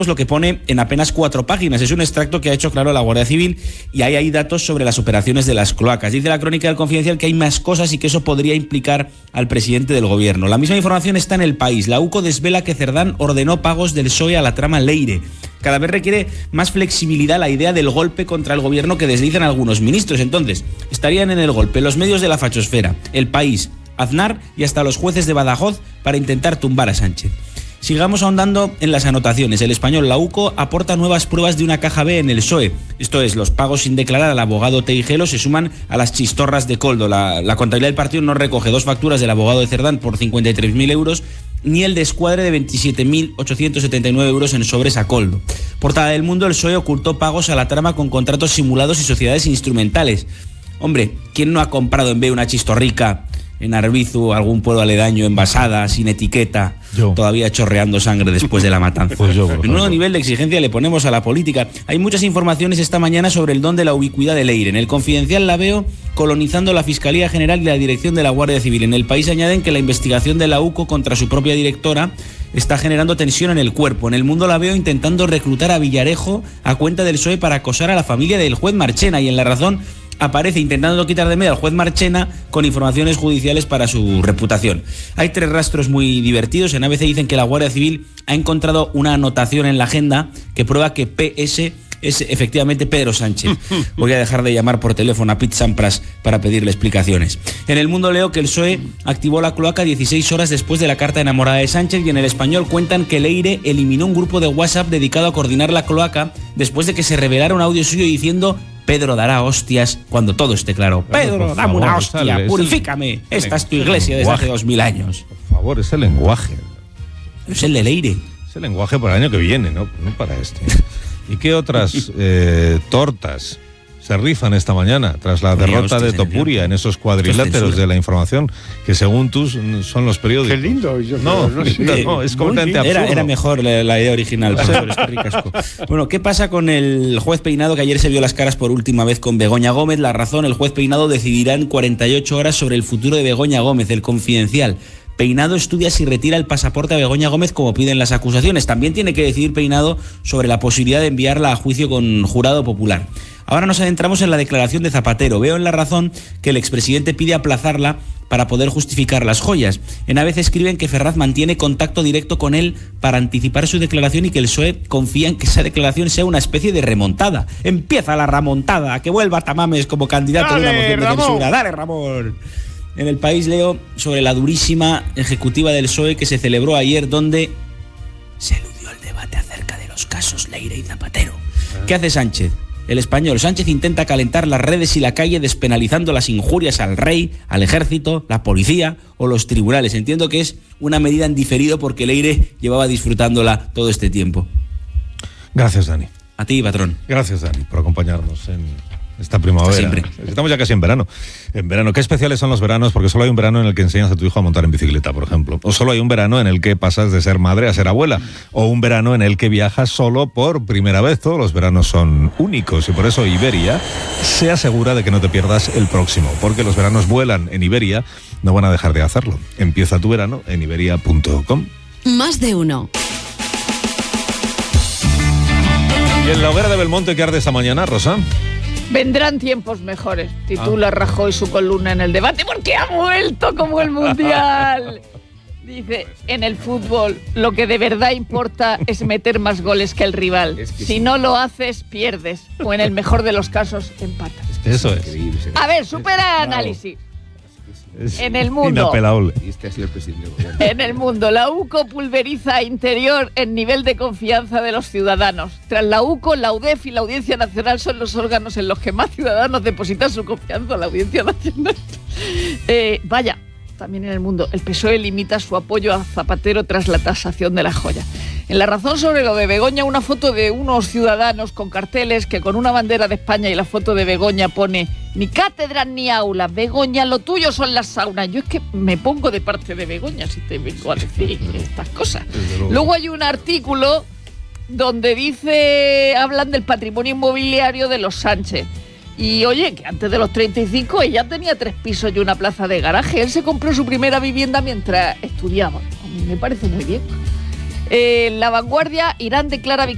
lo que pone en apenas 4 páginas. Es un extracto que ha hecho claro la Guardia Civil y ahí hay datos sobre las operaciones de las cloacas. Dice la crónica del Confidencial que hay más cosas y que eso podría implicar al presidente del gobierno. La misma información está en El País. La UCO desvela que Cerdán ordenó pagos del PSOE a la trama Leire. Cada vez requiere más flexibilidad la idea del golpe contra el gobierno que deslizan algunos ministros. Entonces, estarían en el golpe los medios de la fachosfera, El País, Aznar y hasta los jueces de Badajoz para intentar tumbar a Sánchez. Sigamos ahondando en las anotaciones. El Español, la UCO, aporta nuevas pruebas de una caja B en el PSOE. Esto es, los pagos sin declarar al abogado Teijelo se suman a las chistorras de Koldo. La contabilidad del partido no recoge 2 facturas del abogado de Cerdán por 53.000 euros, ni el descuadre de 27.879 euros en sobres a Koldo. Portada del Mundo, el PSOE ocultó pagos a la trama con contratos simulados y sociedades instrumentales. Hombre, ¿quién no ha comprado en B una chistorrica en Arbizu, algún pueblo aledaño, envasada, sin etiqueta, todavía chorreando sangre después de la matanza? Pues yo, en un nuevo nivel de exigencia le ponemos a la política. Hay muchas informaciones esta mañana sobre el don de la ubicuidad de Leire. En El Confidencial la veo colonizando la Fiscalía General y la Dirección de la Guardia Civil. En El País añaden que la investigación de la UCO contra su propia directora está generando tensión en el cuerpo. En El Mundo la veo intentando reclutar a Villarejo a cuenta del PSOE para acosar a la familia del juez Marchena. Y en La Razón aparece intentando quitar de medio al juez Marchena con informaciones judiciales para su reputación. Hay 3 rastros muy divertidos. En ABC dicen que la Guardia Civil ha encontrado una anotación en la agenda que prueba que PS es efectivamente Pedro Sánchez. Voy a dejar de llamar por teléfono a Pete Sampras para pedirle explicaciones. En El Mundo leo que el PSOE activó la cloaca 16 horas después de la carta enamorada de Sánchez, y en El Español cuentan que Leire eliminó un grupo de WhatsApp dedicado a coordinar la cloaca después de que se revelara un audio suyo diciendo: Pedro dará hostias cuando todo esté claro. Pedro, dame una hostia, purifícame. Esta es tu iglesia desde hace 2000 años. Por favor, es el lenguaje. Es el de Leire. Es el lenguaje para el año que viene, no para este. ¿Y qué otras tortas se rifan esta mañana tras la derrota de Topuria en esos cuadriláteros de la información que según tú son los periódicos? Qué lindo. No, es completamente absurdo. Era mejor la idea original, profesor, es que ricasco. Bueno, ¿qué pasa con el juez Peinado, que ayer se vio las caras por última vez con Begoña Gómez? La Razón: el juez Peinado decidirá en 48 horas sobre el futuro de Begoña Gómez. El Confidencial: Peinado estudia si retira el pasaporte a Begoña Gómez como piden las acusaciones. También tiene que decidir Peinado sobre la posibilidad de enviarla a juicio con jurado popular. Ahora nos adentramos en la declaración de Zapatero. Veo en La Razón que el expresidente pide aplazarla para poder justificar las joyas. En ABC escriben que Ferraz mantiene contacto directo con él para anticipar su declaración y que el PSOE confía en que esa declaración sea una especie de remontada. Empieza la remontada, a que vuelva Tamames como candidato de una moción de censura. ¡Dale, Ramón! En El País leo sobre la durísima ejecutiva del PSOE que se celebró ayer, donde se eludió el debate acerca de los casos Leire y Zapatero. ¿Qué hace Sánchez? El Español: Sánchez intenta calentar las redes y la calle despenalizando las injurias al rey, al ejército, la policía o los tribunales. Entiendo que es una medida en diferido porque Leire llevaba disfrutándola todo este tiempo. Gracias, Dani. A ti, patrón. Gracias, Dani, por acompañarnos en esta primavera. Siempre. Estamos ya casi en verano. En verano, ¿qué especiales son los veranos? Porque solo hay un verano en el que enseñas a tu hijo a montar en bicicleta, por ejemplo. O solo hay un verano en el que pasas de ser madre a ser abuela. O un verano en el que viajas solo por primera vez. Todos los veranos son únicos y por eso Iberia se asegura de que no te pierdas el próximo. Porque los veranos vuelan en Iberia, no van a dejar de hacerlo. Empieza tu verano en iberia.com. Más de uno. ¿Y en la hoguera de Belmonte qué arde esta mañana, Rosa? Vendrán tiempos mejores, titula Rajoy su columna en El Debate, porque ha vuelto como el Mundial. Dice: en el fútbol lo que de verdad importa es meter más goles que el rival. Si no lo haces, pierdes. O en el mejor de los casos, empatas. Eso es. A ver, supera análisis. En El Mundo. Inapelable. En El Mundo, la UCO pulveriza a Interior en nivel de confianza de los ciudadanos. Tras la UCO, la UDEF y la Audiencia Nacional son los órganos en los que más ciudadanos depositan su confianza en la Audiencia Nacional. Vaya, también en El Mundo, el PSOE limita su apoyo a Zapatero tras la tasación de la joya. En La Razón, sobre lo de Begoña, una foto de unos ciudadanos con carteles que con una bandera de España y la foto de Begoña pone: ni cátedras ni aulas, Begoña, lo tuyo son las saunas. Yo es que me pongo de parte de Begoña si te vengo a decir estas cosas. Luego hay un artículo donde hablan del patrimonio inmobiliario de los Sánchez. Y oye, que antes de los 35 ella tenía 3 pisos y una plaza de garaje. Él se compró su primera vivienda mientras estudiaba. A mí me parece muy bien. La Vanguardia: Irán declara victoria